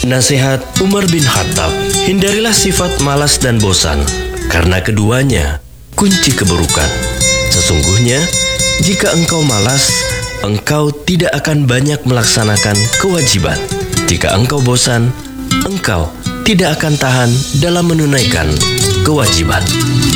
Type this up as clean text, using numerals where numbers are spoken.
Nasihat Umar bin Khattab, hindarilah sifat malas dan bosan, karena keduanya kunci keburukan. Sesungguhnya, jika engkau malas, engkau tidak akan banyak melaksanakan kewajiban. Jika engkau bosan, engkau tidak akan tahan dalam menunaikan kewajiban.